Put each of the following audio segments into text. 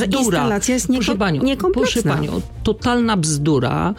że instalacja jest niekompletna. Proszę panią, totalna bzdura,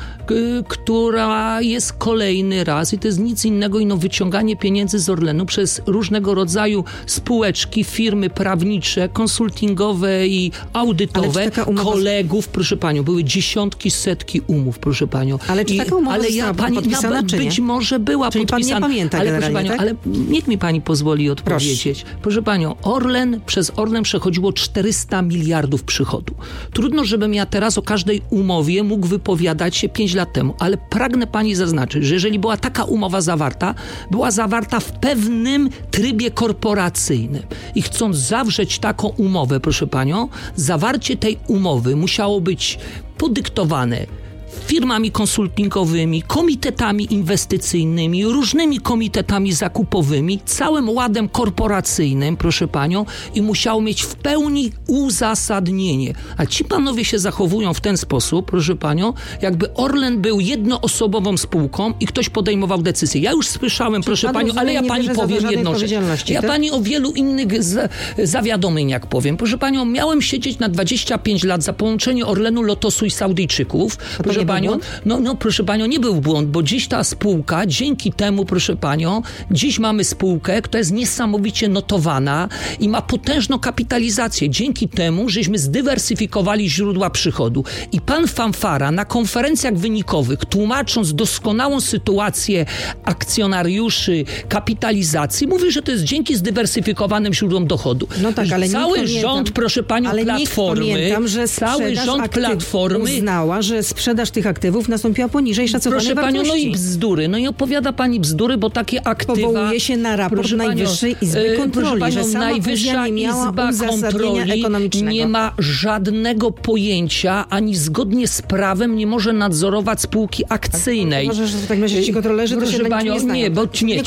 która jest kolejny raz i to jest nic innego ino wyciąganie pieniędzy z Orlenu przez różnego rodzaju spółeczki, firmy prawnicze, konsultingowe i audytowe, kolegów, proszę panią, były dziesiątki, setki umów, proszę panią. Ale czy taka umowa została podpisana, czy nie? Być może była czyli podpisana. Pan nie pamięta ale proszę panią, tak? ale niech mi pani pozwoli odpowiedzieć. Proszę panią, przez Orlen przechodziło 400 miliardów przychodu. Trudno, żebym ja teraz o każdej umowie mógł wypowiadać się 5 lat temu, ale pragnę pani zaznaczyć, że jeżeli była taka umowa zawarta, była zawarta w pewnym trybie korporacyjnym. I chcąc zawrzeć taką umowę, proszę panią, zawarcie tej umowy musiało być podyktowane firmami konsultingowymi, komitetami inwestycyjnymi, różnymi komitetami zakupowymi, całym ładem korporacyjnym, proszę panią, i musiał mieć w pełni uzasadnienie. A ci panowie się zachowują w ten sposób, proszę panią, jakby Orlen był jednoosobową spółką i ktoś podejmował decyzję. Ja już słyszałem, proszę panią, ale ja pani powiem jedną rzecz. Ja pani o wielu innych zawiadomieniach powiem. Proszę panią, miałem siedzieć na 25 lat za połączenie Orlenu, Lotosu i Saudyjczyków. Proszę panią, proszę panią, nie był błąd, bo dziś ta spółka, dzięki temu, proszę panią, dziś mamy spółkę, która jest niesamowicie notowana i ma potężną kapitalizację. Dzięki temu, żeśmy zdywersyfikowali źródła przychodu. I pan Fanfara na konferencjach wynikowych, tłumacząc doskonałą sytuację akcjonariuszy, kapitalizacji, mówi, że to jest dzięki zdywersyfikowanym źródłom dochodu. No tak, ale cały rząd, proszę panią, Platformy, cały rząd Platformy uznała, że sprzedaż tych aktywów nastąpiła poniżej szacowanej wartości. Proszę panią, no i bzdury. No i opowiada pani bzdury, bo takie aktywa... Powołuje się na raport Najwyższej Izby Kontroli, panią, że sama Najwyższa nie miała Izba Kontroli nie ma żadnego pojęcia, ani zgodnie z prawem nie może nadzorować spółki akcyjnej. Może, że w takim razie ci kontrolerzy to się panią, nie, bo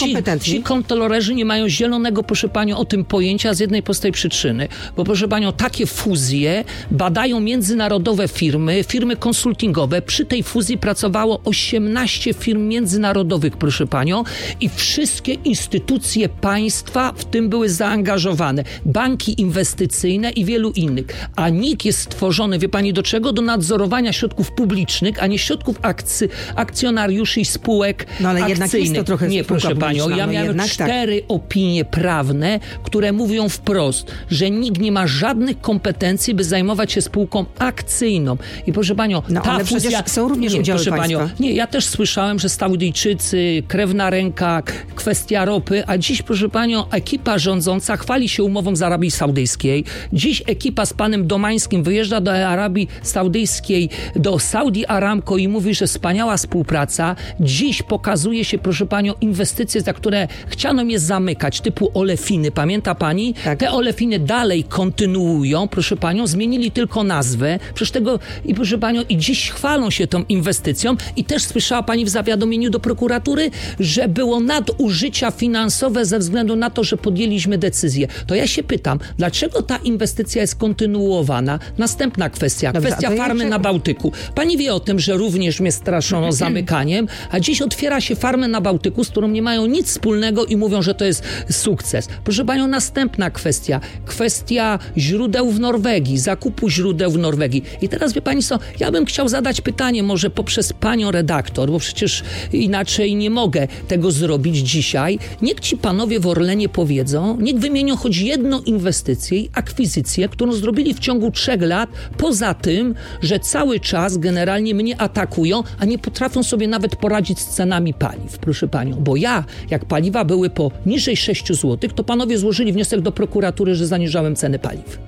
ci kontrolerzy nie mają zielonego, proszę panią, o tym pojęcia z jednej prostej przyczyny. Bo proszę panią, takie fuzje badają międzynarodowe firmy konsultingowe. Przy tej fuzji pracowało 18 firm międzynarodowych, proszę panią, i wszystkie instytucje państwa w tym były zaangażowane. Banki inwestycyjne i wielu innych. A NIK jest stworzony, wie pani do czego? Do nadzorowania środków publicznych, a nie środków akcjonariuszy i spółek ale akcyjnych. Jednak jest to trochę nie, proszę panią, ja miałem 4 opinie prawne, które mówią wprost, że NIK nie ma żadnych kompetencji, by zajmować się spółką akcyjną. I proszę panią, ta fuzja... Są również udziały proszę państwa. panią, nie, ja też słyszałem, że Saudyjczycy, krewna ręka, kwestia ropy, a dziś, proszę panią, ekipa rządząca chwali się umową z Arabii Saudyjskiej. Dziś ekipa z panem Domańskim wyjeżdża do Arabii Saudyjskiej, do Saudi Aramco i mówi, że wspaniała współpraca. Dziś pokazuje się, proszę panią, inwestycje, za które chciano je zamykać, typu olefiny. Pamięta pani? Tak. Te olefiny dalej kontynuują, proszę panią, zmienili tylko nazwę. Przecież tego, i proszę panią, i dziś chwalą się tą inwestycją i też słyszała pani w zawiadomieniu do prokuratury, że było nadużycia finansowe ze względu na to, że podjęliśmy decyzję. To ja się pytam, dlaczego ta inwestycja jest kontynuowana? Następna kwestia, kwestia farmy na Bałtyku. Pani wie o tym, że również mnie straszono zamykaniem, a dziś otwiera się farmę na Bałtyku, z którą nie mają nic wspólnego i mówią, że to jest sukces. Proszę panią, następna kwestia. Kwestia źródeł w Norwegii, zakupu źródeł w Norwegii. I teraz wie pani co, ja bym chciał zadać pytanie może poprzez panią redaktor, bo przecież inaczej nie mogę tego zrobić dzisiaj. Niech ci panowie w Orlenie powiedzą, niech wymienią choć jedną inwestycję i akwizycję, którą zrobili w ciągu 3 lat, poza tym, że cały czas generalnie mnie atakują, a nie potrafią sobie nawet poradzić z cenami paliw, proszę panią. Bo jak paliwa były poniżej 6 zł, to panowie złożyli wniosek do prokuratury, że zaniżałem ceny paliw.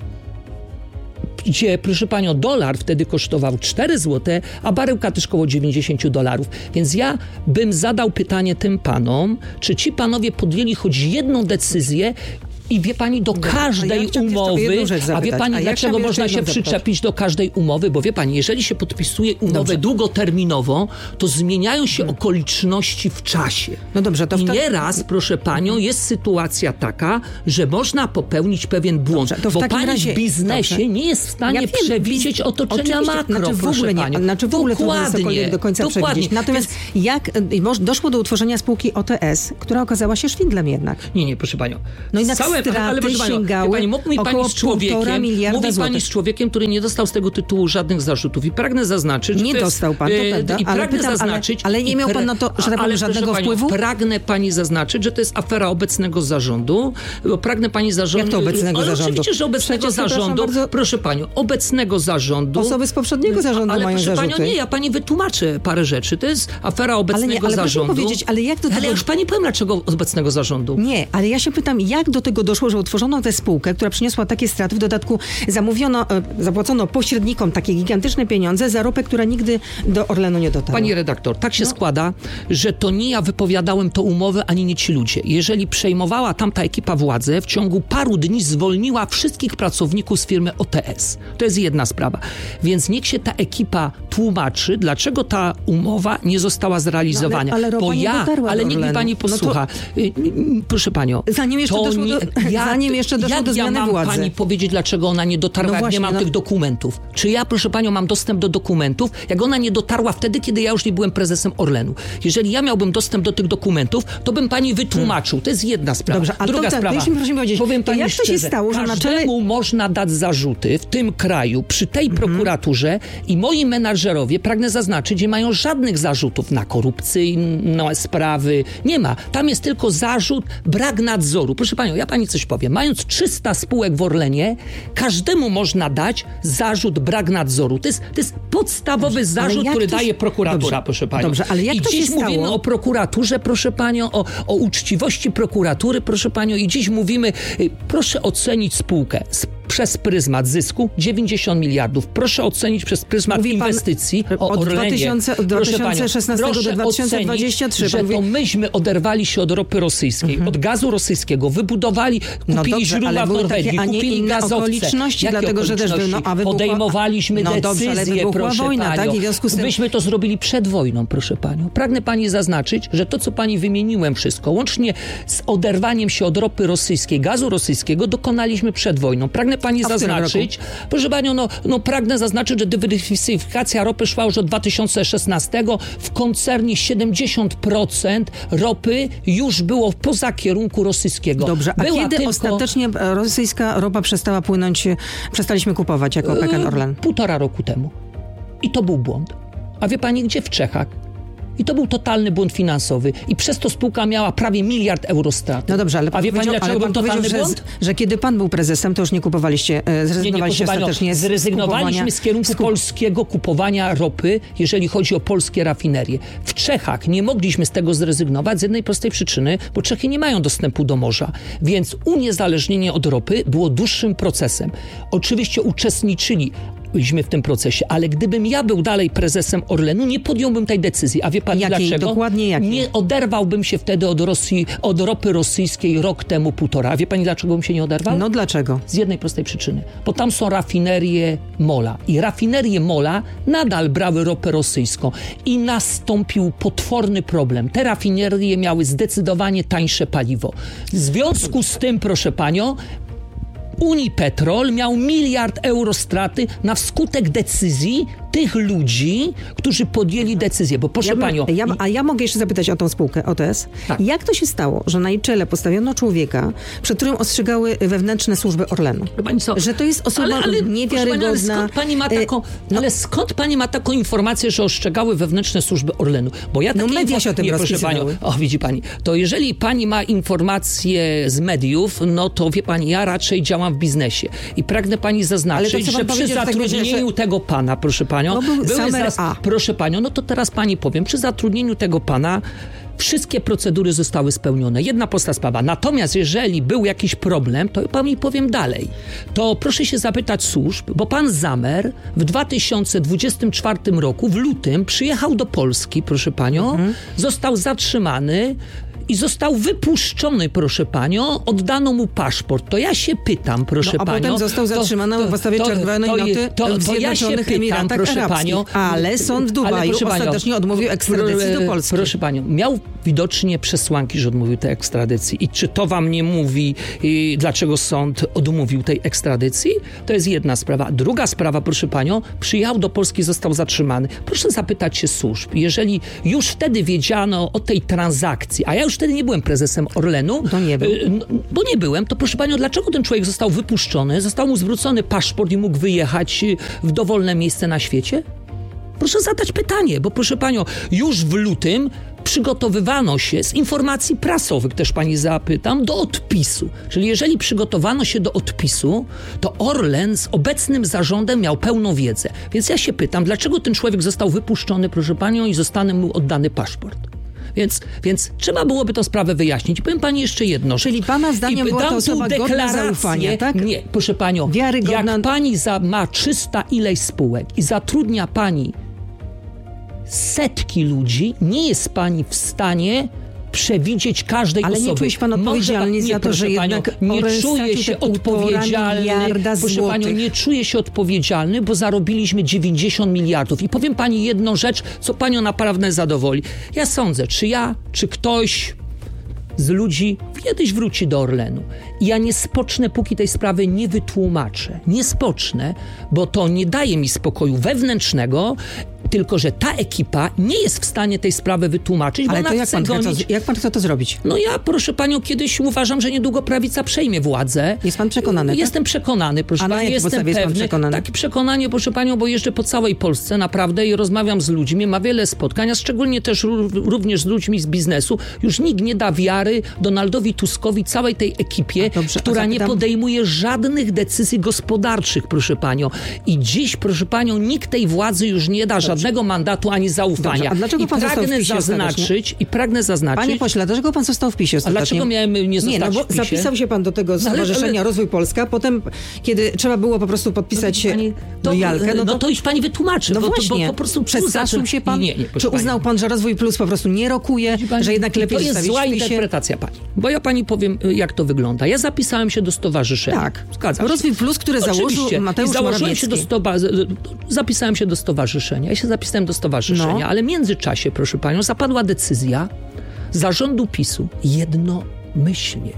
Gdzie, proszę panią, dolar wtedy kosztował 4 zł, a baryłka też koło $90. Więc ja bym zadał pytanie tym panom, czy ci panowie podjęli choć jedną decyzję i wie pani, do każdej umowy, a wie pani, dlaczego można się przyczepić do każdej umowy? Bo wie pani, jeżeli się podpisuje umowę długoterminową, to zmieniają się okoliczności w czasie. No dobrze, to i nieraz, proszę panią, jest sytuacja taka, że można popełnić pewien błąd, bo pani w biznesie nie jest w stanie przewidzieć otoczenia makro, proszę panią. W ogóle trudno jest do końca przewidzieć. Natomiast jak doszło do utworzenia spółki OTS, która okazała się szwindlem jednak? Nie, proszę panią. No i straty sięgały około 1,5 miliarda złotych. Mówi pani z człowiekiem, który nie dostał z tego tytułu żadnych zarzutów i pragnę zaznaczyć, nie dostał pan, to prawda, ale nie miał pan na to, że tak powiem, żadnego wpływu? Pragnę pani zaznaczyć, że to jest afera obecnego zarządu, bo pragnę pani zarządu... Jak to obecnego zarządu? Oczywiście, że obecnego zarządu, proszę panią, obecnego zarządu... Osoby z poprzedniego zarządu mają zarzuty. Ale proszę panią, nie, ja pani wytłumaczę parę rzeczy. To jest afera obecnego zarządu. Powiedzieć, ale jak do tego... Ale ja już pani powiem, dlaczego obecnego zarządu. Nie, ale ja się pytam, jak do tego doszło, że utworzono tę spółkę, która przyniosła takie straty, w dodatku zapłacono pośrednikom takie gigantyczne pieniądze za ropę, która nigdy do Orlenu nie dotarła. Pani redaktor, tak się składa, że to nie ja wypowiadałem tę umowę, ani nie ci ludzie. Jeżeli przejmowała tamta ekipa władzę, w ciągu paru dni zwolniła wszystkich pracowników z firmy OTS. To jest jedna sprawa. Więc niech się ta ekipa tłumaczy, dlaczego ta umowa nie została zrealizowana. Ale ropa nie dotarła ale do niech mi pani posłucha. Proszę panią. Zanim jeszcze doszło do zmiany władzy. Ja mam pani powiedzieć, dlaczego ona nie dotarła, jak nie mam tych dokumentów. Czy ja, proszę panią, mam dostęp do dokumentów, jak ona nie dotarła wtedy, kiedy ja już nie byłem prezesem Orlenu. Jeżeli ja miałbym dostęp do tych dokumentów, to bym pani wytłumaczył. To jest jedna sprawa. Dobrze, druga sprawa. Powiem pani jak szczerze, to się stało, że każdemu można dać zarzuty w tym kraju, przy tej prokuraturze i moi menadżerowie, pragnę zaznaczyć, nie mają żadnych zarzutów na korupcyjne sprawy. Nie ma. Tam jest tylko zarzut, brak nadzoru. Proszę panią, ja pani coś powiem. Mając 300 spółek w Orlenie, każdemu można dać zarzut, brak nadzoru. To jest podstawowy zarzut, który daje prokuratura, proszę panią. Dobrze, ale jak I to się dziś stało? mówimy o prokuraturze, proszę panią, o uczciwości prokuratury, proszę panią, i dziś mówimy, proszę ocenić spółkę przez pryzmat zysku 90 miliardów. Proszę ocenić przez pryzmat inwestycji o Orlenie. Od 2016 do 2023. Ocenić, że to myśmy oderwali się od ropy rosyjskiej, od gazu rosyjskiego, wybudowali, kupili źródła w Norwegii, kupili gazowce. Dlatego, że też podejmowaliśmy decyzje, proszę wojna, panią. Tak? I w związku z tym... Myśmy to zrobili przed wojną, proszę panią. Pragnę pani zaznaczyć, że to, co pani wymieniłem wszystko, łącznie z oderwaniem się od ropy rosyjskiej, gazu rosyjskiego, dokonaliśmy przed wojną. Pragnę pani zaznaczyć, proszę panią, pragnę zaznaczyć, że dywersyfikacja ropy szła już od 2016. W koncernie 70% ropy już było poza kierunku rosyjskiego. Dobrze, a kiedy ostatecznie rosyjska ropa przestała płynąć, przestaliśmy kupować jako PKN Orlen? 1,5 roku temu. I to był błąd. A wie pani gdzie? W Czechach. I to był totalny błąd finansowy. I przez to spółka miała prawie 1 miliard euro strat. No dobrze, ale a wie pani, dlaczego był totalny błąd? Że kiedy pan był prezesem, to już nie kupowaliście, zrezygnowaliście ostatecznie zrezygnowaliśmy z kierunku polskiego kupowania ropy, jeżeli chodzi o polskie rafinerie. W Czechach nie mogliśmy z tego zrezygnować z jednej prostej przyczyny, bo Czechy nie mają dostępu do morza. Więc uniezależnienie od ropy było dłuższym procesem. Oczywiście uczestniczyliśmy w tym procesie, ale gdybym ja był dalej prezesem Orlenu, nie podjąłbym tej decyzji. A wie pani dlaczego? Dokładnie jakiej? Nie oderwałbym się wtedy od ropy rosyjskiej rok temu 1,5. A wie pani dlaczego bym się nie oderwał? No dlaczego? Z jednej prostej przyczyny. Bo tam są rafinerie MOL-a. I rafinerie MOL-a nadal brały ropę rosyjską. I nastąpił potworny problem. Te rafinerie miały zdecydowanie tańsze paliwo. W związku z tym, proszę panią, Unipetrol miał 1 miliard euro straty na wskutek decyzji tych ludzi, którzy podjęli decyzję. Bo proszę panią... A ja mogę jeszcze zapytać o tą spółkę OTS. Tak. Jak to się stało, że na jej czele postawiono człowieka, przed którym ostrzegały wewnętrzne służby Orlenu? Pani co? Że to jest osoba niewiarygodna. Ale skąd pani ma taką informację, że ostrzegały wewnętrzne służby Orlenu? Bo ja media się o tym rozpisywały. Widzi pani. To jeżeli pani ma informacje z mediów, no to wie pani, ja raczej działam w biznesie. I pragnę pani zaznaczyć, że przy zatrudnieniu tego pana, proszę panią, proszę panią, no to teraz pani powiem, przy zatrudnieniu tego pana wszystkie procedury zostały spełnione. Jedna prosta sprawa. Natomiast jeżeli był jakiś problem, to pani powiem dalej. To proszę się zapytać służb, bo pan Zamer w 2024 roku, w lutym, przyjechał do Polski, proszę panią, został zatrzymany i został wypuszczony, proszę panią, oddano mu paszport. To ja się pytam, proszę panią. Potem został zatrzymany na podstawie czerwonej noty w Zjednoczonych Emiratach Arabskich. Ale sąd w Dubaju ostatecznie odmówił ekstradycji do Polski. Proszę panią, miał widocznie przesłanki, że odmówił tej ekstradycji. I czy to wam nie mówi, dlaczego sąd odmówił tej ekstradycji? To jest jedna sprawa. Druga sprawa, proszę panią, przyjechał do Polski, został zatrzymany. Proszę zapytać się służb. Jeżeli już wtedy wiedziano o tej transakcji, a ja już wtedy nie byłem prezesem Orlenu, bo nie byłem, to proszę panią, dlaczego ten człowiek został wypuszczony, został mu zwrócony paszport i mógł wyjechać w dowolne miejsce na świecie? Proszę zadać pytanie, bo proszę panią, już w lutym przygotowywano się z informacji prasowych, też pani zapytam, do odpisu. Czyli jeżeli przygotowano się do odpisu, to Orlen z obecnym zarządem miał pełną wiedzę. Więc ja się pytam, dlaczego ten człowiek został wypuszczony, proszę panią, i zostanie mu oddany paszport? Więc trzeba byłoby tę sprawę wyjaśnić. Powiem pani jeszcze jedno. Czyli pana zdaniem była to osoba godna zaufania, tak? Nie, proszę panią, wiarygodna... jak pani ma 300 ileś spółek i zatrudnia pani setki ludzi, nie jest pani w stanie przewidzieć każdej osoby. Ale nie czuje się pan odpowiedzialny za to, że jednak nie czuję się odpowiedzialny. Proszę panią, nie czuję się odpowiedzialny, bo zarobiliśmy 90 miliardów. I powiem pani jedną rzecz, co panią naprawdę zadowoli. Ja sądzę, czy ktoś z ludzi kiedyś wróci do Orlenu. I ja nie spocznę, póki tej sprawy nie wytłumaczę. Nie spocznę, bo to nie daje mi spokoju wewnętrznego, tylko że ta ekipa nie jest w stanie tej sprawy wytłumaczyć, bo ona chce gonić... Jak pan chce to zrobić? No ja, proszę panią, kiedyś uważam, że niedługo prawica przejmie władzę. Jest pan przekonany? Jestem przekonany, proszę pani, jestem pewny. Takie przekonanie, proszę panią, bo jeżdżę po całej Polsce naprawdę i rozmawiam z ludźmi, ma wiele spotkań, a szczególnie też również z ludźmi z biznesu. Już nikt nie da wiary Donaldowi Tuskowi, całej tej ekipie, która nie podejmuje żadnych decyzji gospodarczych, proszę panią. I dziś, proszę panią, nikt tej władzy już nie da żadnego mandatu ani zaufania. A dlaczego pan został w PiS-ie pragnę zaznaczyć... Panie pośle, dlaczego pan został w PiS-ie ostatecznie? A dlaczego miałem nie zostać w PiS-ie? Zapisał się pan do tego Stowarzyszenia Rozwój Polska, potem, kiedy trzeba było po prostu podpisać lojalkę... No to już pani wytłumaczy. No właśnie, bo po prostu przestraszył się pan? Czy uznał pan, że Rozwój Plus po prostu nie rokuje, że jednak lepiej zostawić w PiS-ie? To jest zła interpretacja pani. Bo ja pani powiem, jak to wygląda. Ja zapisałem się do stowarzyszenia. Tak. Zgadzam się. Rozwój Plus, które założył Mateusz Morawiecki. Zapisałem się do stowarzyszenia. Ja się zapisałem do stowarzyszenia, ale w międzyczasie, proszę panią, zapadła decyzja zarządu PiS-u jednomyślnie.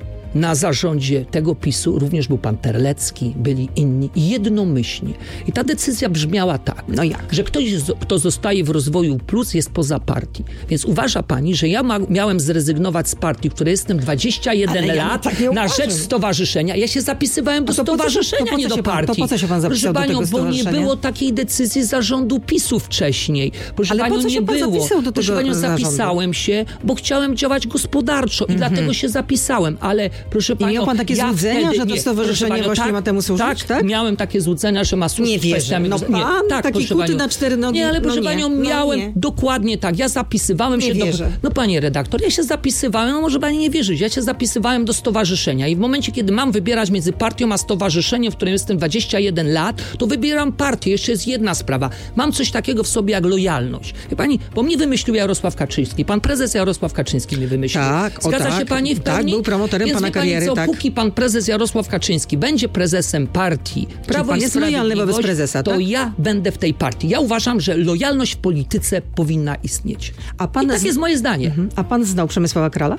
Na zarządzie tego PiS-u również był pan Terlecki, byli inni, jednomyślnie. I ta decyzja brzmiała tak, że ktoś, kto zostaje w Rozwoju Plus, jest poza partii. Więc uważa pani, że ja miałem zrezygnować z partii, w której jestem 21 lat, na rzecz stowarzyszenia. Ja się zapisywałem do stowarzyszenia, nie do partii. To po co się pan zapisał do tego stowarzyszenia? Bo nie było takiej decyzji zarządu PiS-u wcześniej. Proszę panią, nie było. Proszę panią, zapisałem się, bo chciałem działać gospodarczo i dlatego się zapisałem, ale proszę panią, miał pan takie złudzenia, że to stowarzyszenie właśnie ma temu służyć, tak? Miałem takie złudzenia, że ma służyć. Nie wierzę. Taki kuty na 4 nogi. Nie, ale proszę panią, miałem dokładnie tak. Ja zapisywałem się do... No panie redaktor, ja się zapisywałem, no może pani nie wierzyć, ja się zapisywałem do stowarzyszenia i w momencie, kiedy mam wybierać między partią a stowarzyszeniem, w którym jestem 21 lat, to wybieram partię. Jeszcze jest jedna sprawa. Mam coś takiego w sobie jak lojalność. Wie pani, bo mnie wymyślił Jarosław Kaczyński. Pan prezes Jarosław Kaczyński mnie wymyślił. Zgadza się pani w pełni? Tak, był promotorem pana kariery. Póki pan prezes Jarosław Kaczyński będzie prezesem partii Prawo i Sprawiedliwość, wobec prezesa, to ja będę w tej partii. Ja uważam, że lojalność w polityce powinna istnieć. I tak jest moje zdanie. A pan znał Przemysława Krala?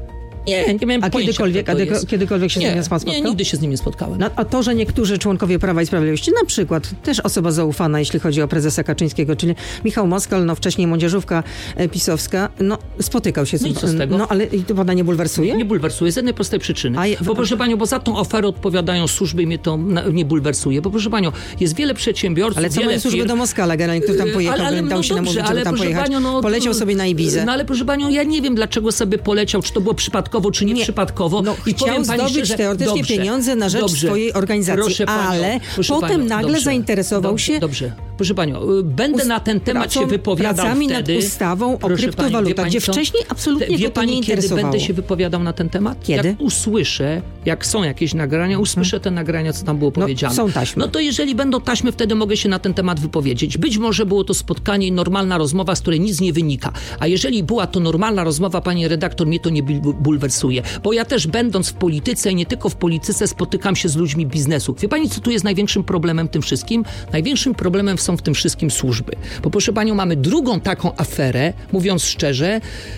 Nie miałem pojęcia, kiedykolwiek się z nim pan spotkał? Nie, nigdy się z nim nie spotkałem. A to, że niektórzy członkowie Prawa i Sprawiedliwości, na przykład też osoba zaufana, jeśli chodzi o prezesa Kaczyńskiego, czyli Michał Moskal, wcześniej młodzieżówka pisowska, spotykał się z nim. No i co z tego? Ale to pana nie bulwersuje? Nie bulwersuje, z jednej prostej przyczyny. Bo proszę panią, bo za tą aferę odpowiadają służby i mnie to nie bulwersuje. Bo proszę panią, jest wiele przedsiębiorców, ale co mają służby do Moskala, generalnie, który tam pojechał, dał się namówić, żeby tam pojechać. Poleciał sobie na Ibizę. No ale proszę panią, ja nie wiem, dlaczego sobie poleciał, czy to było przypadkowo, czy nie przypadkowo. I chciał zdobyć teoretycznie pieniądze na rzecz swojej organizacji, ale potem nagle zainteresował się... Proszę panią, będę na ten temat się wypowiadał pracami wtedy. Nad ustawą o kryptowalutach, gdzie wcześniej absolutnie go to nie interesowało. Kiedy będę się wypowiadał na ten temat? Kiedy? Jak usłyszę, jak są jakieś nagrania, usłyszę te nagrania, co tam było powiedziane. Są taśmy. No to jeżeli będą taśmy, wtedy mogę się na ten temat wypowiedzieć. Być może było to spotkanie i normalna rozmowa, z której nic nie wynika. A jeżeli była to normalna rozmowa, pani redaktor, mnie to nie bulwersuje. Bo ja też będąc w polityce i nie tylko w polityce spotykam się z ludźmi biznesu. Wie pani, co tu jest największym problemem w tym wszystkim? Największym problemem są w tym wszystkim służby. Bo proszę panią, mamy drugą taką aferę, mówiąc szczerze,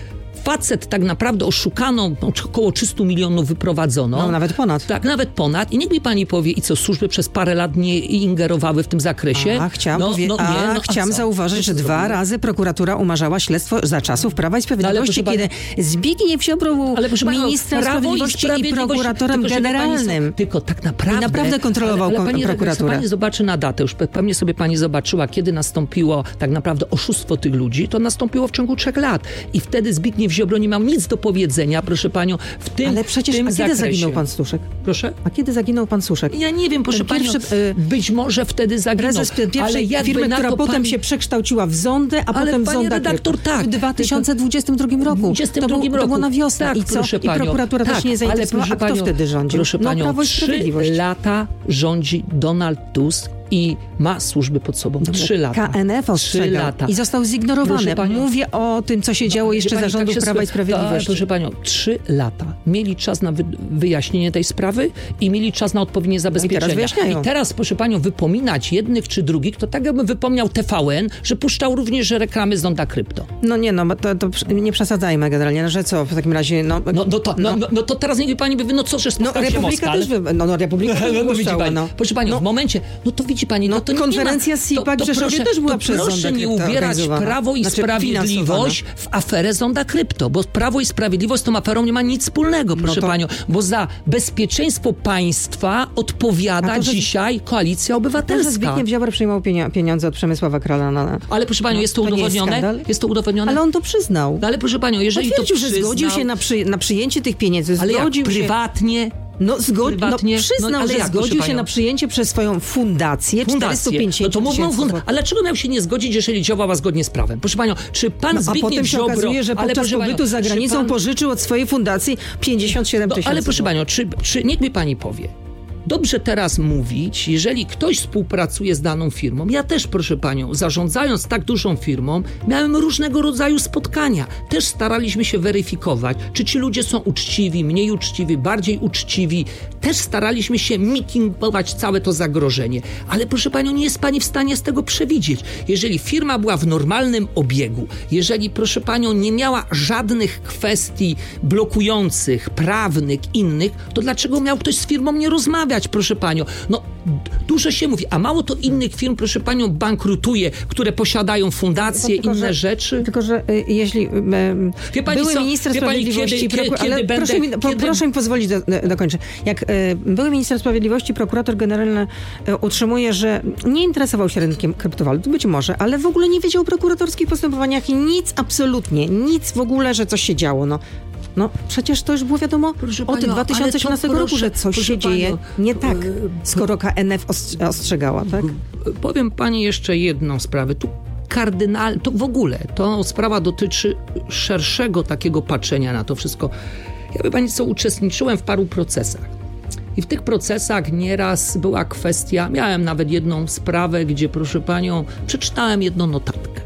facet tak naprawdę oszukano, około 300 milionów wyprowadzono. No, nawet ponad. Tak, nawet ponad. I niech mi pani powie, i co, służby przez parę lat nie ingerowały w tym zakresie? Chciałam zauważyć, że 2 razy prokuratura umarzała śledztwo za czasów Prawa i Sprawiedliwości, kiedy Zbigniew Ziobro był ministrem sprawiedliwości i prokuratorem generalnym. Tylko tak naprawdę... I naprawdę kontrolował prokuraturę. Pani zobaczy na datę, już pewnie sobie pani zobaczyła, kiedy nastąpiło tak naprawdę oszustwo tych ludzi, to nastąpiło w ciągu 3 lat. I wtedy Zbigniew Ziobro nie miał nic do powiedzenia, proszę panią, w tym Ale przecież, tym kiedy zaginął pan Stuszek? Proszę? A kiedy zaginął pan Stuszek? Ja nie wiem, proszę panią, być może wtedy zaginął. Prezes pierwszej firmy, która potem się przekształciła w Zondę, a potem w Zonda redaktor, tak. W 2022 roku. To było na wiosnę. Tak, I co? proszę panią, I prokuratura też nie zainteresowała. A kto wtedy rządził? Proszę panią, Prawo i Sprawiedliwość. 3 lata rządzi Donald Tusk i ma służby pod sobą. 3 lata. KNF ostrzegał i został zignorowany. Mówię o tym, co się działo jeszcze za rządów Prawa i Sprawiedliwości. Proszę panią, 3 lata. Mieli czas na wyjaśnienie tej sprawy i mieli czas na odpowiednie zabezpieczenia. I teraz, proszę panią, wypominać jednych czy drugich, to tak jakbym wypomniał TVN, że puszczał również reklamy z Zonda Krypto. No nie, to nie przesadzajmy generalnie, że co w takim razie... No to teraz niech pani powie, co, że spotkał się Republika Moskal. też Republika puszczała, Proszę panią, w momencie, to widzi pani, to nie konferencja CIPAC w Rzeszowie też była przez Zonda Proszę nie ubierać Prawo i Sprawiedliwość w aferę Zonda Krypto, bo Prawo i Sprawiedliwość z tą aferą nie ma nic wspólnego, proszę panią, bo za bezpieczeństwo państwa odpowiada dzisiaj Koalicja Obywatelska. Zbigniew Ziobro przyjmował pieniądze od Przemysława Krala. Ale proszę panią, jest to udowodnione? Jest to udowodnione? Ale on to przyznał. Ale proszę panią, jeżeli to przyznał... że zgodził się na przyjęcie tych pieniędzy. Ale prywatnie... Przyznał, że zgodził się na przyjęcie przez swoją fundację 450 000. Ale dlaczego miał się nie zgodzić, jeżeli działała zgodnie z prawem? Proszę panią, czy pan Zbigniew potem się Ziobro... okazuje, że podczas pobytu za granicą pożyczył od swojej fundacji 57 000. Ale proszę panią, czy niech mi pani powie, dobrze teraz mówić, jeżeli ktoś współpracuje z daną firmą. Ja też, proszę panią, zarządzając tak dużą firmą, miałem różnego rodzaju spotkania. Też staraliśmy się weryfikować, czy ci ludzie są uczciwi, mniej uczciwi, bardziej uczciwi. Też staraliśmy się mitingować całe to zagrożenie. Ale proszę panią, nie jest pani w stanie z tego przewidzieć. Jeżeli firma była w normalnym obiegu, jeżeli, proszę panią, nie miała żadnych kwestii blokujących, prawnych, innych, to dlaczego miał ktoś z firmą nie rozmawiać? Proszę panią, dużo się mówi, a mało to innych firm, proszę panią, bankrutuje, które posiadają fundacje, inne rzeczy. Tylko, że jeśli były minister sprawiedliwości... Proszę mi pozwolić dokończę. Jak były minister sprawiedliwości, prokurator generalny utrzymuje, że nie interesował się rynkiem kryptowalut, być może, ale w ogóle nie wiedział o prokuratorskich postępowaniach i nic, absolutnie, nic w ogóle, że coś się działo. No przecież to już było wiadomo od 2018 roku, że coś się dzieje nie tak, skoro KNF ostrzegała, tak? Powiem pani jeszcze jedną sprawę. Tu kardynalnie, to w ogóle, to sprawa dotyczy szerszego takiego patrzenia na to wszystko. Ja wie pani co, uczestniczyłem w paru procesach. I w tych procesach nieraz była kwestia, miałem nawet jedną sprawę, gdzie, proszę panią, przeczytałem jedną notatkę.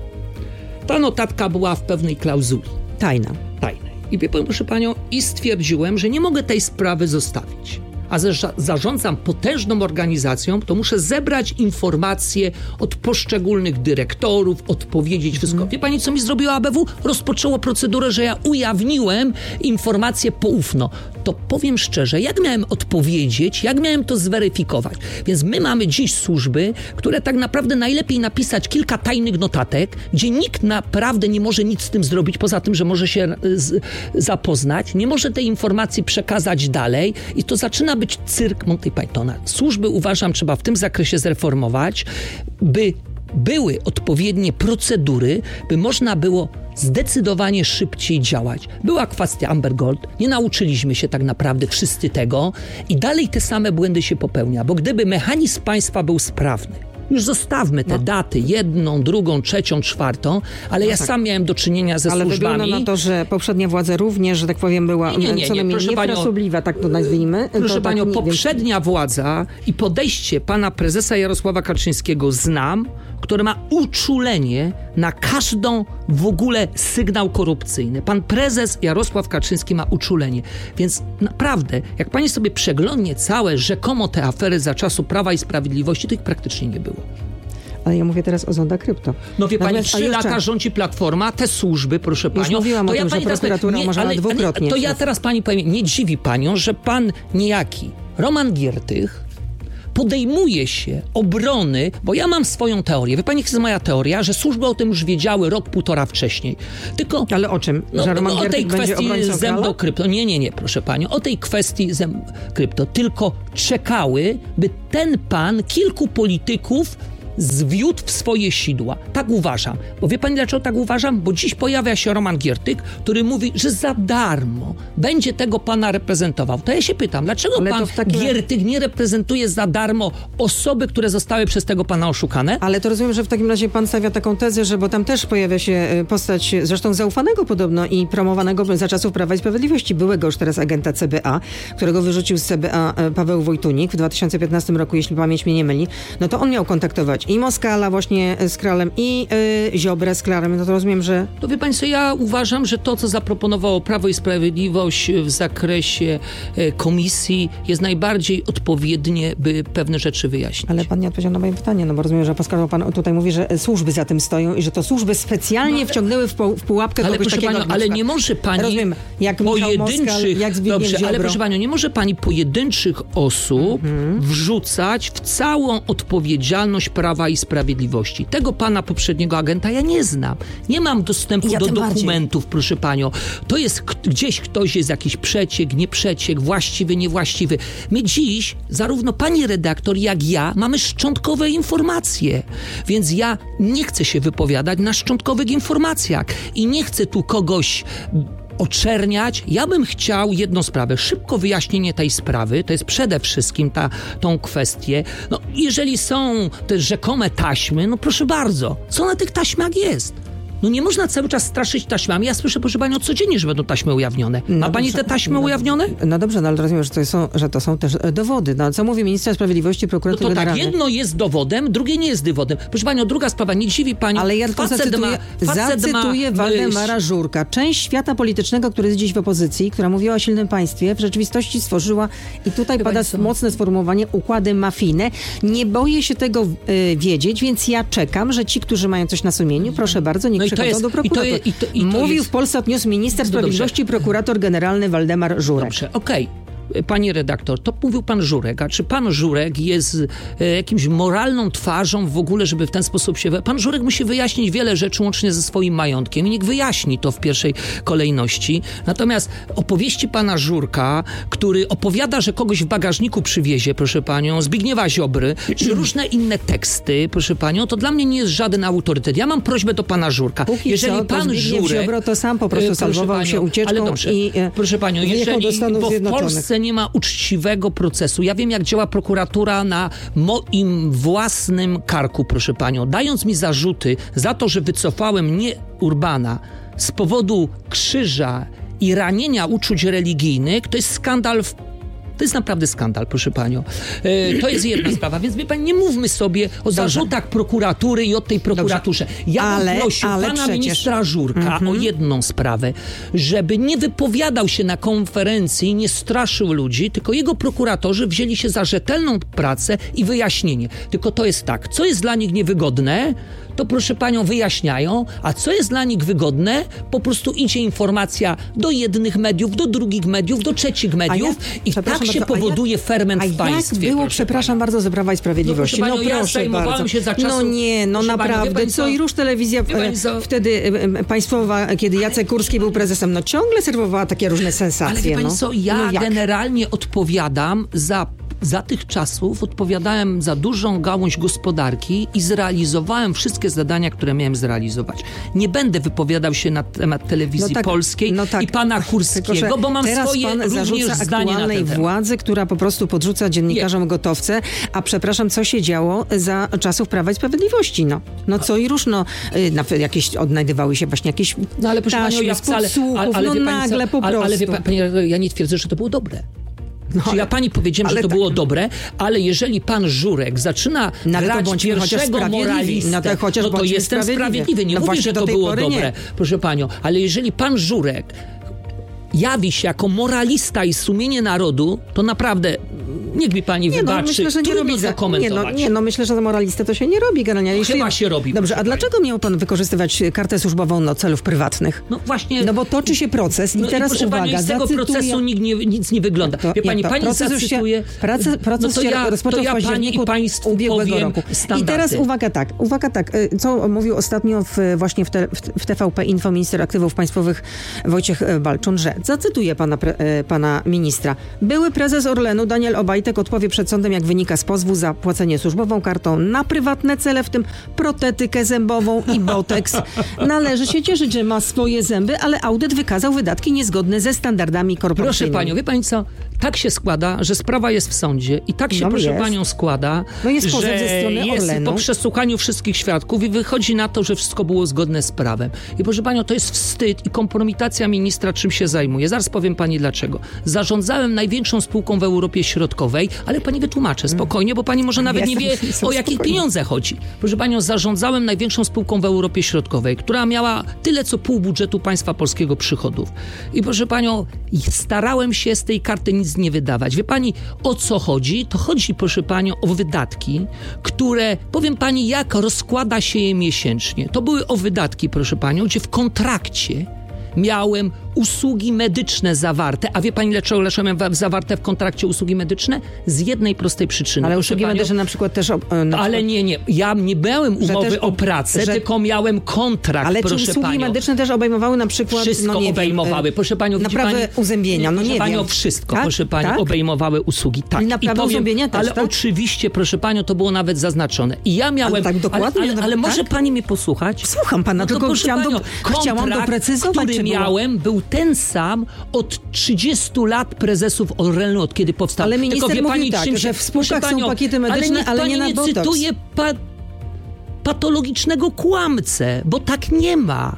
Ta notatka była w pewnej klauzuli. Tajna. I powiem, proszę panią, i stwierdziłem, że nie mogę tej sprawy zostawić. A zarządzam potężną organizacją, to muszę zebrać informacje od poszczególnych dyrektorów, odpowiedzieć wszystko. Wie pani, co mi zrobiło ABW? Rozpoczęło procedurę, że ja ujawniłem informację poufno. To powiem szczerze, jak miałem odpowiedzieć, jak miałem to zweryfikować? Więc my mamy dziś służby, które tak naprawdę najlepiej napisać kilka tajnych notatek, gdzie nikt naprawdę nie może nic z tym zrobić, poza tym, że może się zapoznać, nie może tej informacji przekazać dalej i to zaczyna być cyrk Monty Pythona. Służby, uważam, trzeba w tym zakresie zreformować, by były odpowiednie procedury, by można było zdecydowanie szybciej działać. Była kwestia Amber Gold, nie nauczyliśmy się tak naprawdę wszyscy tego i dalej te same błędy się popełnia, bo gdyby mechanizm państwa był sprawny, już zostawmy te daty, 1., 2., 3., 4., ale ja sam miałem do czynienia ze służbami. Ale wygląda na to, że poprzednia władza również, że tak powiem, była co najmniej niefrasobliwa, tak to nazwijmy. Proszę panią, tak poprzednia władza i podejście pana prezesa Jarosława Kaczyńskiego znam, które ma uczulenie na każdą w ogóle sygnał korupcyjny. Pan prezes Jarosław Kaczyński ma uczulenie. Więc naprawdę, jak pani sobie przeglądnie całe rzekomo te afery za czasu Prawa i Sprawiedliwości, to ich praktycznie nie było. Ale ja mówię teraz o Zonda Krypto. No wie pani, 3 lata rządzi Platforma, te służby, proszę panią. Już mówiłam o tym, że prokuratura umarzała dwukrotnie. To ja teraz pani powiem, nie dziwi panią, że pan niejaki Roman Giertych podejmuje się obrony, bo ja mam swoją teorię. Wie pani, jaka jest moja teoria, że służby o tym już wiedziały rok, półtora wcześniej. Tylko... Ale o czym? Że Roman o tej kwestii Zemdo Krypto. Nie, proszę panią. O tej kwestii Krypto. Tylko czekały, by ten pan kilku polityków zwiódł w swoje sidła. Tak uważam. Bo wie pani, dlaczego tak uważam? Bo dziś pojawia się Roman Giertych, który mówi, że za darmo będzie tego pana reprezentował. To ja się pytam, dlaczego pan Giertych nie reprezentuje za darmo osoby, które zostały przez tego pana oszukane? Ale to rozumiem, że w takim razie pan stawia taką tezę, że bo tam też pojawia się postać zresztą zaufanego podobno i promowanego za czasów Prawa i Sprawiedliwości, byłego już teraz agenta CBA, którego wyrzucił z CBA Paweł Wojtunik w 2015 roku, jeśli pamięć mnie nie myli. No to on miał kontaktować i Moskala właśnie z Kralem i Ziobrę z Kralem. No to rozumiem, że... To wie państwo, ja uważam, że to, co zaproponowało Prawo i Sprawiedliwość w zakresie komisji, jest najbardziej odpowiednie, by pewne rzeczy wyjaśnić. Ale pan nie odpowiedział na moje pytanie, no bo rozumiem, że pan tutaj mówi, że służby za tym stoją i że to służby specjalnie wciągnęły w pułapkę kogoś takiego. Panią, ale nie może pani ale proszę panią, nie może pani pojedynczych osób wrzucać w całą odpowiedzialność Prawa i Sprawiedliwości. Tego pana poprzedniego agenta ja nie znam. Nie mam dostępu do dokumentów, proszę panią. To jest gdzieś ktoś jest jakiś przeciek, nie przeciek, właściwy, niewłaściwy. My dziś, zarówno pani redaktor, jak ja, mamy szczątkowe informacje. Więc ja nie chcę się wypowiadać na szczątkowych informacjach i nie chcę tu kogoś oczerniać. Ja bym chciał jedną sprawę, szybko wyjaśnienie tej sprawy, to jest przede wszystkim tą kwestię. No, jeżeli są te rzekome taśmy, no proszę bardzo, co na tych taśmach jest? No nie można cały czas straszyć taśmami. Ja słyszę, proszę panią, codziennie, że będą taśmy ujawnione. Ma pani te taśmy ujawnione? No dobrze, no ale rozumiem, że to są też dowody. No co mówi minister sprawiedliwości, prokurator generalny? Tak, jedno jest dowodem, drugie nie jest dowodem. Proszę panią, druga sprawa, nie dziwi pani. Ale ja tylko zacytuję Waldemara Żurka. Część świata politycznego, który jest dziś w opozycji, która mówiła o silnym państwie, w rzeczywistości stworzyła, i tutaj pada mocne sformułowanie, układy mafijne. Nie boję się tego wiedzieć, więc ja czekam, że ci, którzy mają coś na sumieniu, proszę bardzo, niech do prokuratora. Mówił w Polsat News minister sprawiedliwości, prokurator generalny Waldemar Żurek. Dobrze, okej. Pani redaktor, to mówił pan Żurek, a czy pan Żurek jest jakimś moralną twarzą w ogóle, żeby w ten sposób się... Pan Żurek musi wyjaśnić wiele rzeczy łącznie ze swoim majątkiem i niech wyjaśni to w pierwszej kolejności. Natomiast opowieści pana Żurka, który opowiada, że kogoś w bagażniku przywiezie, proszę panią, Zbigniewa Ziobry, czy różne inne teksty, proszę panią, to dla mnie nie jest żaden autorytet. Ja mam prośbę do pana Żurka. Jeżeli pan Żurek... Ziobro to sam po prostu salwował się ucieczką ale dobrze, i proszę panią, jeżeli bo w Polsce nie ma uczciwego procesu. Ja wiem, jak działa prokuratura na moim własnym karku, proszę panią. Dając mi zarzuty za to, że wycofałem nie Urbana z powodu krzyża i ranienia uczuć religijnych, to jest skandal To jest naprawdę skandal, proszę panią. To jest jedna sprawa, więc wie pani, nie mówmy sobie o zarzutach prokuratury i o tej prokuraturze. Ja bym prosił pana ministra Żurka o jedną sprawę, żeby nie wypowiadał się na konferencji i nie straszył ludzi, tylko jego prokuratorzy wzięli się za rzetelną pracę i wyjaśnienie. Tylko to jest tak, co jest dla nich niewygodne, to proszę panią wyjaśniają, a co jest dla nich wygodne, po prostu idzie informacja do jednych mediów, do drugich mediów, do trzecich mediów i tak się powoduje ferment w państwie. Jak było, przepraszam bardzo, za Prawa i Sprawiedliwości. No proszę bardzo. Się za czasów, naprawdę, co i róż telewizja wtedy państwowa, kiedy Jacek Kurski był prezesem, ciągle serwowała takie różne sensacje. Ale wie pani co, ja generalnie odpowiadam za tych czasów odpowiadałem za dużą gałąź gospodarki i zrealizowałem wszystkie zadania, które miałem zrealizować. Nie będę wypowiadał się na temat telewizji polskiej i pana Kurskiego, bo mam swoje również zdanie na ten temat. Władzy, która po prostu podrzuca dziennikarzom gotowce, a przepraszam, co się działo za czasów Prawa i Sprawiedliwości, co i róż, jakieś odnajdywały się właśnie jakieś ale proszę panią, ja wcale, nagle po prostu. Ale wie pani, ja nie twierdzę, że to było dobre. Czyli ja pani powiedziałem, że to było dobre, ale jeżeli pan Żurek zaczyna grać pierwszego moralistę, to jestem sprawiedliwy. Nie mówię, że to było dobre, proszę panią, ale jeżeli pan Żurek jawi się jako moralista i sumienie narodu, to naprawdę niech mi pani wybaczy, myślę, że nie robi to komentować. Myślę, że za moralistę to się nie robi generalnie. Chyba się robi. Dobrze, a dlaczego miał pan wykorzystywać kartę służbową do celów prywatnych? No właśnie. No bo toczy się proces i teraz proszę uwaga, pani, z tego procesu nic nie wygląda. Wie pani, pani zacytuje... Proces się rozpoczął w październiku ubiegłego roku. Standardy. I teraz uwaga tak, co mówił ostatnio właśnie w TVP Info minister aktywów państwowych Wojciech Walczun, że zacytuję pana ministra. Były prezes Orlenu Daniel Obajtek odpowie przed sądem, jak wynika z pozwu, za płacenie służbową kartą na prywatne cele, w tym protetykę zębową i botoks. Należy się cieszyć, że ma swoje zęby, ale audyt wykazał wydatki niezgodne ze standardami korporacyjnymi. Proszę panią, wie pani co? Tak się składa, że sprawa jest w sądzie i tak się, proszę panią, składa, jest pozew ze strony Orlenu. Po przesłuchaniu wszystkich świadków i wychodzi na to, że wszystko było zgodne z prawem. I proszę panią, to jest wstyd i kompromitacja ministra, czym się zajmuje. Zaraz powiem pani dlaczego. Zarządzałem największą spółką w Europie Środkowej, ale pani wytłumaczę spokojnie, bo pani może nawet nie wie, o jakie pieniądze chodzi. Proszę panią, zarządzałem największą spółką w Europie Środkowej, która miała tyle, co pół budżetu państwa polskiego przychodów. I proszę panią, starałem się z tej karty nic nie wydawać. Wie pani, o co chodzi? To chodzi, proszę panią, o wydatki, które, powiem pani, jak rozkłada się je miesięcznie. To były o wydatki, proszę panią, gdzie w kontrakcie miałem usługi medyczne zawarte. A wie pani, dlaczego miałem zawarte w kontrakcie usługi medyczne? Z jednej prostej przyczyny. Ale usługi medyczne na przykład też... ale nie. Ja nie miałem umowy o pracę, tylko miałem kontrakt, ale proszę czy usługi medyczne też obejmowały na przykład... Wszystko obejmowały. Proszę panią, naprawę uzębienia, nie wiem. Wszystko, tak? Proszę pani, obejmowały usługi. Tak. I naprawę uzębienia też, ale tak? oczywiście, proszę panią, to było nawet zaznaczone. I ja miałem... Ale tak dokładnie? Ale może pani mnie posłuchać? Słucham pana, tylko chciałam doprecyzować, który miałem, był ten sam od 30 lat prezesów Orlenu, od kiedy powstał. Ale minister mówi tak, że w spółkach są pakiety medyczne, ale nie na botoks. Nie cytuje patologicznego kłamcę, bo tak nie ma.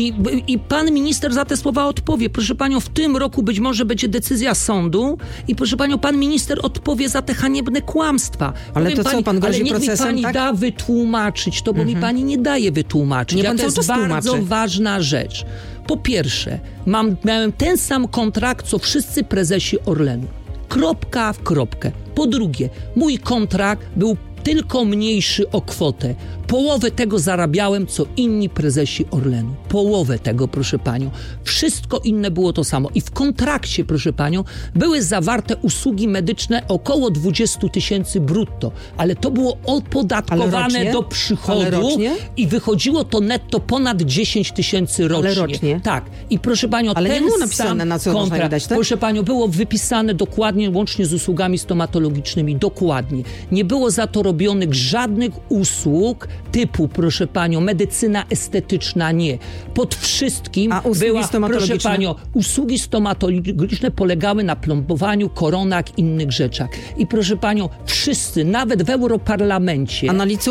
I pan minister za te słowa odpowie. Proszę panią, w tym roku być może będzie decyzja sądu i proszę panią, pan minister odpowie za te haniebne kłamstwa. Ale to co, pan grozi procesem, mi pani da wytłumaczyć to, bo mi pani nie daje wytłumaczyć. To jest bardzo ważna rzecz. Po pierwsze, miałem ten sam kontrakt, co wszyscy prezesi Orlenu. Kropka w kropkę. Po drugie, mój kontrakt był tylko mniejszy o kwotę. Połowę tego zarabiałem, co inni prezesi Orlenu. Połowę tego, proszę panią. Wszystko inne było to samo. I w kontrakcie, proszę panią, były zawarte usługi medyczne około 20 000 brutto. Ale to było opodatkowane do przychodu i wychodziło to netto ponad 10 000 rocznie. Ale rocznie? Tak. I proszę panią, ale nie było napisane, na co można wydać, tak? Proszę panią, było wypisane dokładnie, łącznie z usługami stomatologicznymi. Dokładnie. Nie było za to robionych żadnych usług typu, proszę panią, medycyna estetyczna, nie. Pod wszystkim proszę panią, usługi stomatologiczne polegały na plombowaniu, koronach, innych rzeczach. I proszę panią, wszyscy, nawet w Europarlamencie,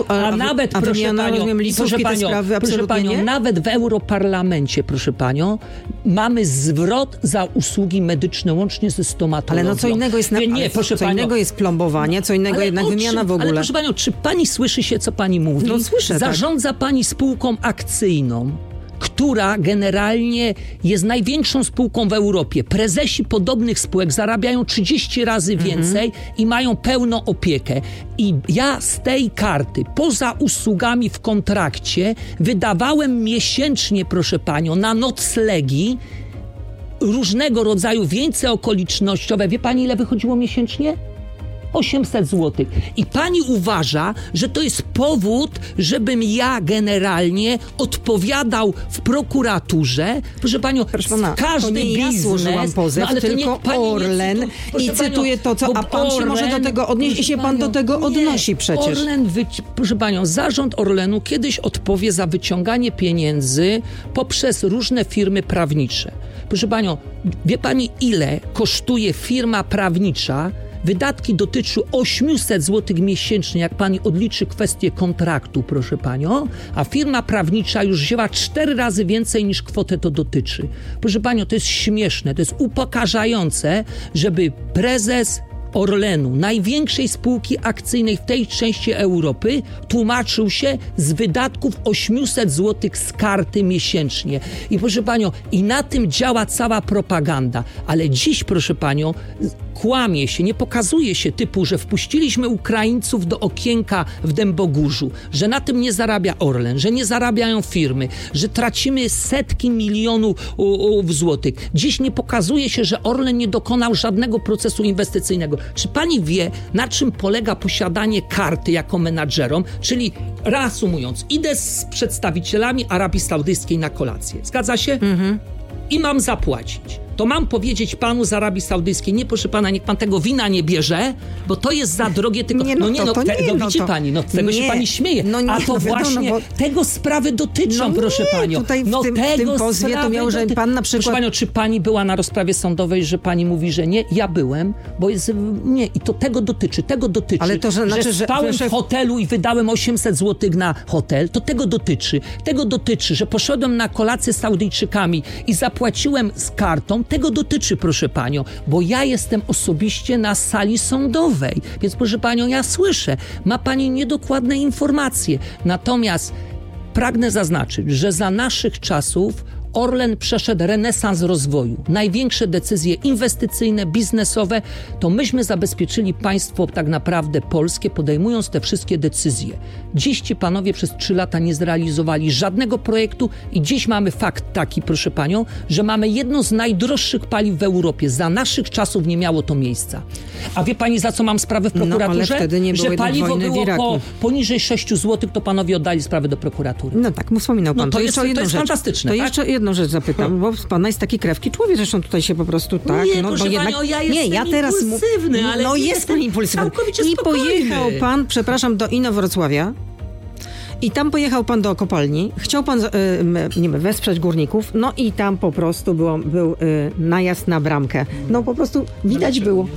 nawet w Europarlamencie, proszę panią, mamy zwrot za usługi medyczne, łącznie ze stomatologią. Ale co innego jest innego jest plombowanie, co innego jednak wymiana w ogóle. Ale proszę panią, czy pani słyszy się, co pani mówi? No słyszę, Zarządza pani spółką akcyjną, która generalnie jest największą spółką w Europie. Prezesi podobnych spółek zarabiają 30 razy więcej i mają pełną opiekę. I ja z tej karty, poza usługami w kontrakcie, wydawałem miesięcznie, proszę panią, na noclegi różnego rodzaju, więcej okolicznościowe. Wie pani, ile wychodziło miesięcznie? 800 zł. I pani uważa, że to jest powód, żebym ja generalnie odpowiadał w prokuraturze? Proszę panią, każdy biznes... Ja złożyłam pozew, ale tylko Orlen i cytuję to, co... A pan się może do tego odnieść i się pan do tego odnosi przecież. Proszę panią, zarząd Orlenu kiedyś odpowie za wyciąganie pieniędzy poprzez różne firmy prawnicze. Proszę panią, wie pani, ile kosztuje firma prawnicza? Wydatki dotyczą 800 zł miesięcznie, jak pani odliczy kwestię kontraktu, proszę panią, a firma prawnicza już wzięła 4 razy więcej niż kwotę to dotyczy. Proszę panią, to jest śmieszne, to jest upokarzające, żeby prezes Orlenu, największej spółki akcyjnej w tej części Europy, tłumaczył się z wydatków 800 zł z karty miesięcznie. I proszę panią, i na tym działa cała propaganda. Ale dziś, proszę panią, kłamie się, nie pokazuje się typu, że wpuściliśmy Ukraińców do okienka w Dębogórzu, że na tym nie zarabia Orlen, że nie zarabiają firmy, że tracimy setki milionów złotych. Dziś nie pokazuje się, że Orlen nie dokonał żadnego procesu inwestycyjnego. Czy pani wie, na czym polega posiadanie karty jako menadżerom? Czyli reasumując, idę z przedstawicielami Arabii Saudyjskiej na kolację. Zgadza się? I mam zapłacić. To mam powiedzieć panu z Arabii Saudyjskiej, nie proszę pana, niech pan tego wina nie bierze, bo to jest za drogie, tylko... Widzi pani, tego się pani śmieje. A to właśnie tego sprawy dotyczą, proszę panią. Tutaj w tym pozwie to miał, że pan na przykład... Proszę panią, czy pani była na rozprawie sądowej, że pani mówi, że nie? Ja byłem, bo jest... Nie, i to tego dotyczy. Ale to, że spałem w hotelu i wydałem 800 zł na hotel, to tego dotyczy, że poszedłem na kolację z Saudyjczykami i zapłaciłem z kartą, tego dotyczy, proszę panią, bo ja jestem osobiście na sali sądowej, więc proszę panią, ja słyszę, ma pani niedokładne informacje. Natomiast pragnę zaznaczyć, że za naszych czasów Orlen przeszedł renesans rozwoju. Największe decyzje inwestycyjne, biznesowe, to myśmy zabezpieczyli państwo tak naprawdę polskie, podejmując te wszystkie decyzje. Dziś ci panowie przez 3 lata nie zrealizowali żadnego projektu i dziś mamy fakt taki, proszę panią, że mamy jedno z najdroższych paliw w Europie. Za naszych czasów nie miało to miejsca. A wie pani, za co mam sprawę w prokuraturze? Ale wtedy nie było że paliwo było poniżej 6 zł, to panowie oddali sprawę do prokuratury. No tak, wspominał pan. To jest fantastyczne. To jeszcze jedną rzecz zapytam, bo z pana jest taki krewki człowiek, zresztą tutaj się po prostu tak... Nie, proszę panią, ja jestem impulsywny, ale no jest pan impulsywny. I pojechał pan, przepraszam, do Inowrocławia i tam pojechał pan do kopalni, chciał pan wesprzeć górników, no i tam po prostu był najazd na bramkę. No po prostu widać było.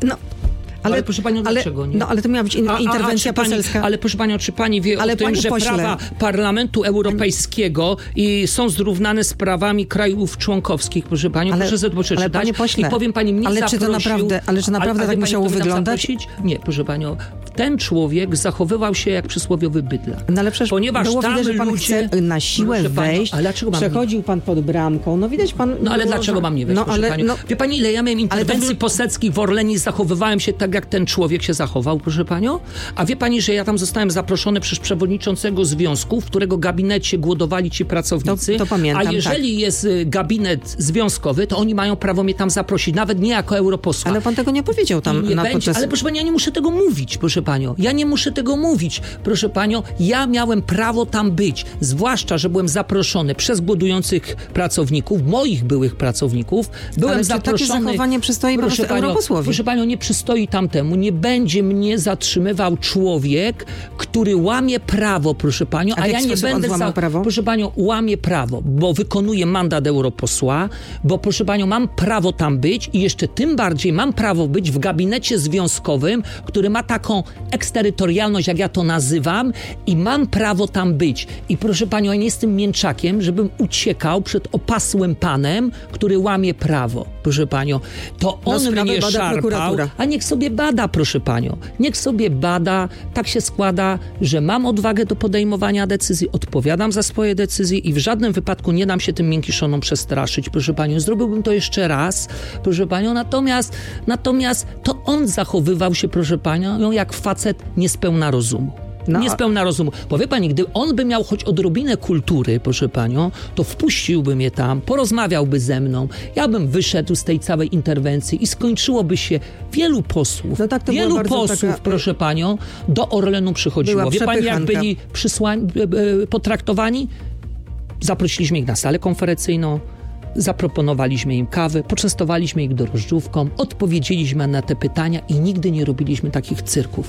Ale proszę panią, dlaczego nie? No ale to miała być interwencja poselska. Ale proszę panią, czy pani wie o tym, że prawa Parlamentu Europejskiego są zrównane z prawami krajów członkowskich, proszę panią? Proszę sobie przeczytać. I powiem pani, mnie zaprosił... Ale czy naprawdę tak musiało wyglądać? Nie, proszę panią. Ten człowiek zachowywał się jak przysłowiowy bydlak. No ale przecież ponieważ było widać, że pan chce na siłę wejść, przechodził pan pod bramką, no widać pan... No ale dlaczego mam nie wejść, proszę pani? Wie pani, ile ja miałem interwencji poselskich w Orlenie i zachowywałem się tak, jak ten człowiek się zachował, proszę panią? A wie pani, że ja tam zostałem zaproszony przez przewodniczącego związku, w którego gabinecie głodowali ci pracownicy. To pamiętam, a jeżeli jest gabinet związkowy, to oni mają prawo mnie tam zaprosić, nawet nie jako europosła. Ale pan tego nie powiedział tam podczas... Ale proszę pani, ja nie muszę tego mówić, proszę panią. Ja nie muszę tego mówić, proszę panią. Ja miałem prawo tam być, zwłaszcza, że byłem zaproszony przez głodujących pracowników, moich byłych pracowników. Byłem zaproszony... takie zachowanie przystoi po prostu europosłowi? Proszę panią, nie przystoi tamtemu. Nie będzie mnie zatrzymywał człowiek, który łamie prawo, proszę panią, a ja nie będę... Proszę panią, łamie prawo, bo wykonuję mandat europosła, bo proszę panią, mam prawo tam być i jeszcze tym bardziej mam prawo być w gabinecie związkowym, który ma taką eksterytorialność, jak ja to nazywam, i mam prawo tam być. I proszę panią, ja nie jestem mięczakiem, żebym uciekał przed opasłym panem, który łamie prawo. Proszę panią, to on mnie szarpał, a niech sobie bada, proszę panią. Niech sobie bada. Tak się składa, że mam odwagę do podejmowania decyzji, odpowiadam za swoje decyzje i w żadnym wypadku nie dam się tym miękiszonom przestraszyć, proszę panią. Zrobiłbym to jeszcze raz, proszę panią, natomiast to on zachowywał się, proszę panią, jak facet niespełna rozumu. Niespełna rozumu. Bo wie pani, gdy on by miał choć odrobinę kultury, proszę panią, to wpuściłby mnie tam, porozmawiałby ze mną, ja bym wyszedł z tej całej interwencji i skończyłoby się wielu posłów. No tak, to wielu posłów, proszę panią, do Orlenu przychodziło. Wie pani, jak byli potraktowani? Zaprosiliśmy ich na salę konferencyjną, zaproponowaliśmy im kawę, poczęstowaliśmy ich drożdżówką, odpowiedzieliśmy na te pytania i nigdy nie robiliśmy takich cyrków.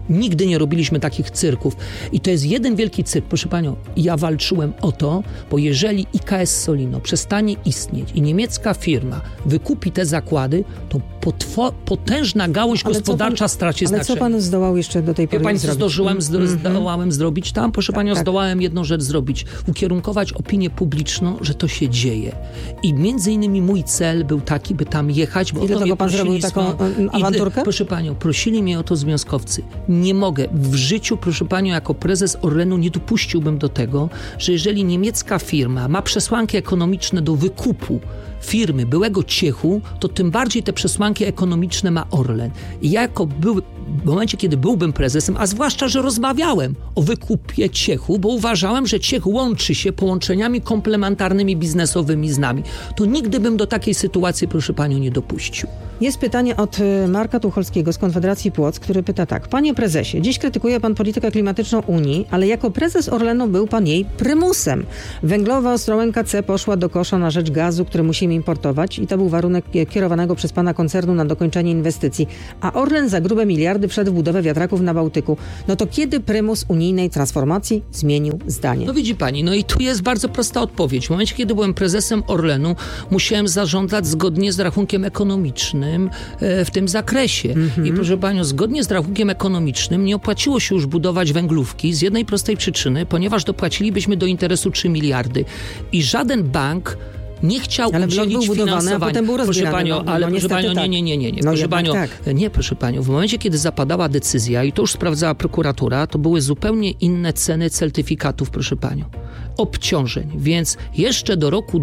Nigdy nie robiliśmy takich cyrków. I to jest jeden wielki cyrk. Proszę panią, ja walczyłem o to, bo jeżeli IKS Solino przestanie istnieć i niemiecka firma wykupi te zakłady, to potężna gałąź gospodarcza straci znaczenie. Ale co pan zdołał jeszcze do tej pory pani, zrobić? Zdołałem zrobić tam? Proszę panią, zdołałem jedną rzecz zrobić. Ukierunkować opinię publiczną, że to się dzieje. I między innymi mój cel był taki, by tam jechać, bo i dlatego pan zrobił taką awanturkę? Proszę panią, prosili mnie o to związkowcy. Nie mogę. W życiu, proszę panią, jako prezes Orlenu nie dopuściłbym do tego, że jeżeli niemiecka firma ma przesłanki ekonomiczne do wykupu firmy byłego Ciechu, to tym bardziej te przesłanki ekonomiczne ma Orlen. I ja w momencie, kiedy byłbym prezesem, a zwłaszcza, że rozmawiałem o wykupie Ciechu, bo uważałem, że Ciech łączy się połączeniami komplementarnymi biznesowymi z nami, to nigdy bym do takiej sytuacji, proszę panią, nie dopuścił. Jest pytanie od Marka Tucholskiego z Konfederacji Płock, który pyta tak. Panie prezesie, dziś krytykuje pan politykę klimatyczną Unii, ale jako prezes Orlenu był pan jej prymusem. Węglowa Ostrołęka C poszła do kosza na rzecz gazu, który musimy importować i to był warunek kierowanego przez pana koncernu na dokończenie inwestycji. A Orlen za grube miliardy wszedł w budowę wiatraków na Bałtyku. No to kiedy prymus unijnej transformacji zmienił zdanie? No widzi pani, no i tu jest bardzo prosta odpowiedź. W momencie, kiedy byłem prezesem Orlenu, musiałem zarządzać zgodnie z rachunkiem ekonomicznym w tym zakresie. I proszę panią, zgodnie z rachunkiem ekonomicznym nie opłaciło się już budować węglówki z jednej prostej przyczyny, ponieważ dopłacilibyśmy do interesu 3 miliardy. I żaden bank nie chciał udzielić finansowania. A potem był rozbierany. Proszę panią, ale proszę panią, nie. Proszę panią, nie, proszę panią. W momencie, kiedy zapadała decyzja i to już sprawdzała prokuratura, to były zupełnie inne ceny certyfikatów, proszę panią. Obciążeń, więc jeszcze do roku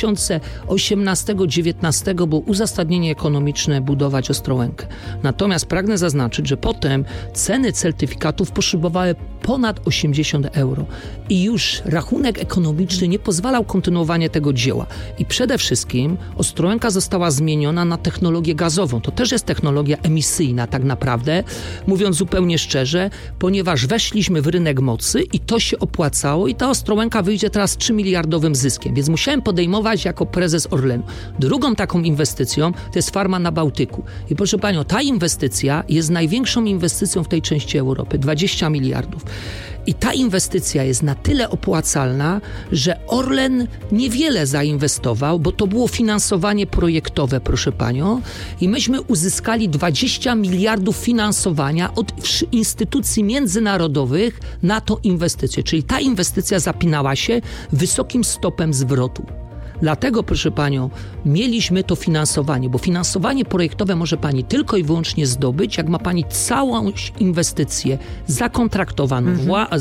2018-19 było uzasadnienie ekonomiczne budować Ostrołękę. Natomiast pragnę zaznaczyć, że potem ceny certyfikatów poszybowały ponad 80 euro i już rachunek ekonomiczny nie pozwalał kontynuowania tego dzieła. I przede wszystkim Ostrołęka została zmieniona na technologię gazową. To też jest technologia emisyjna tak naprawdę, mówiąc zupełnie szczerze, ponieważ weszliśmy w rynek mocy i to się opłacało i ta Ostrołęka wyjdzie teraz 3 miliardowym zyskiem, więc musiałem podejmować jako prezes Orlenu. Drugą taką inwestycją to jest farma na Bałtyku. I proszę panią, ta inwestycja jest największą inwestycją w tej części Europy, 20 miliardów. I ta inwestycja jest na tyle opłacalna, że Orlen niewiele zainwestował, bo to było finansowanie projektowe, proszę panią, i myśmy uzyskali 20 miliardów finansowania od instytucji międzynarodowych na tą inwestycję. Czyli ta inwestycja zapinała się wysokim stopem zwrotu. Dlatego, proszę panią, mieliśmy to finansowanie, bo finansowanie projektowe może pani tylko i wyłącznie zdobyć, jak ma pani całą inwestycję zakontraktowaną,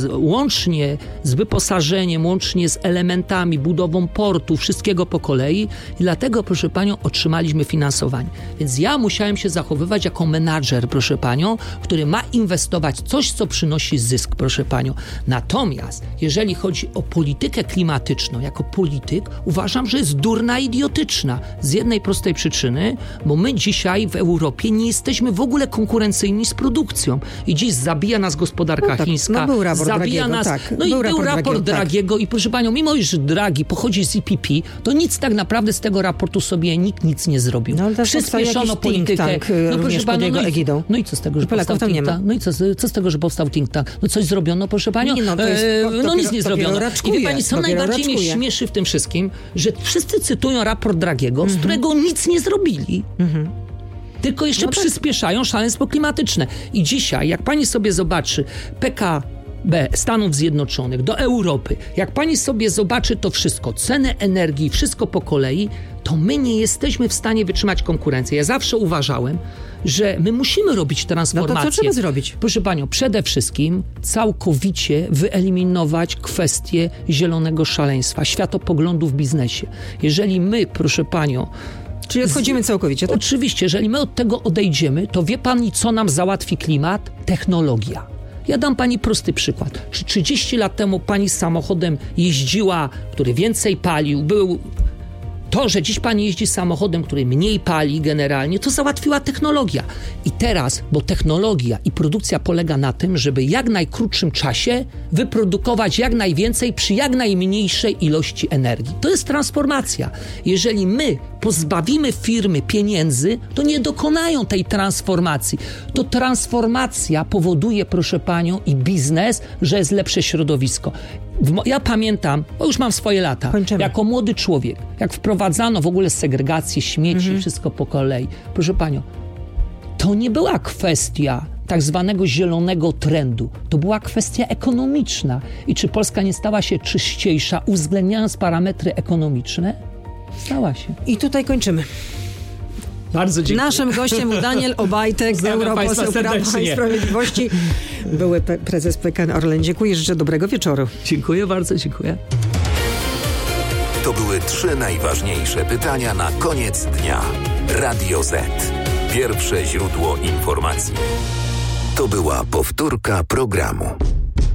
łącznie z wyposażeniem, łącznie z elementami, budową portu, wszystkiego po kolei. I dlatego, proszę panią, otrzymaliśmy finansowanie. Więc ja musiałem się zachowywać jako menadżer, proszę panią, który ma inwestować coś, co przynosi zysk, proszę panią. Natomiast, jeżeli chodzi o politykę klimatyczną, jako polityk, uważam, że jest durna, idiotyczna. Z jednej prostej przyczyny, bo my dzisiaj w Europie nie jesteśmy w ogóle konkurencyjni z produkcją. I dziś zabija nas gospodarka chińska. Był raport zabija Dragiego, nas. Był raport Dragiego i proszę panią, mimo iż Draghi pochodzi z EPP, to nic tak naprawdę z tego raportu sobie nikt nic nie zrobił. Przyspieszono politykę. Proszę panią, no i co z tego, że powstał think tank? No i co z tego, że powstał think tank? No coś zrobiono, proszę panią? Nic nie zrobiono. I wie pani, co najbardziej mnie śmieszy w tym wszystkim, że wszyscy cytują raport Dragiego, z którego nic nie zrobili. Tylko jeszcze przyspieszają szaleństwo klimatyczne. I dzisiaj, jak pani sobie zobaczy PKB Stanów Zjednoczonych do Europy, jak pani sobie zobaczy to wszystko, ceny energii, wszystko po kolei, to my nie jesteśmy w stanie wytrzymać konkurencji. Ja zawsze uważałem, że my musimy robić transformację. No to co trzeba zrobić? Proszę panią, przede wszystkim całkowicie wyeliminować kwestię zielonego szaleństwa, światopoglądu w biznesie. Jeżeli my, proszę panią, czyli odchodzimy całkowicie, tak? Oczywiście, jeżeli my od tego odejdziemy, to wie pani, co nam załatwi klimat? Technologia. Ja dam pani prosty przykład. Czy 30 lat temu pani samochodem jeździła, który więcej palił, był To, że dziś pan jeździ samochodem, który mniej pali generalnie, to załatwiła technologia. I teraz, bo technologia i produkcja polega na tym, żeby jak najkrótszym czasie wyprodukować jak najwięcej przy jak najmniejszej ilości energii. To jest transformacja. Jeżeli my pozbawimy firmy pieniędzy, to nie dokonają tej transformacji. To transformacja powoduje, proszę panią, i biznes, że jest lepsze środowisko. Ja pamiętam, bo już mam swoje lata, jako młody człowiek, jak wprowadzano w ogóle segregację śmieci, wszystko po kolei. Proszę panią, to nie była kwestia tak zwanego zielonego trendu. To była kwestia ekonomiczna. I czy Polska nie stała się czyściejsza, uwzględniając parametry ekonomiczne? Stała się. I tutaj kończymy. Bardzo dziękuję. Naszym gościem był Daniel Obajtek, europoseł Prawa i Sprawiedliwości, były prezes PKN Orlen. Dziękuję, życzę dobrego wieczoru. Dziękuję bardzo, dziękuję. To były 3 najważniejsze pytania na koniec dnia. Radio Z. Pierwsze źródło informacji. To była powtórka programu.